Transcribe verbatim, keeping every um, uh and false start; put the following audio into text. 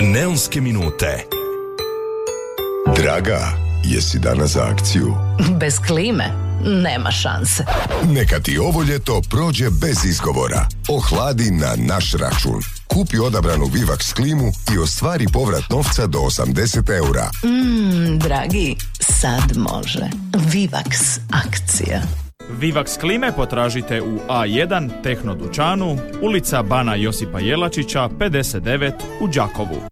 Neonske minute. Draga, jesi danas za akciju? Bez klime nema šanse. Neka ti ovo ljeto prođe bez izgovora. Ohladi na naš račun. Kupi odabranu Vivax klimu i ostvari povrat novca do osamdeset eura. Mmm, dragi, sad može. Vivax akcija. Vivax klime potražite u A jedan Tehno dućanu, ulica Bana Josipa Jelačića, pedeset devet u Đakovu.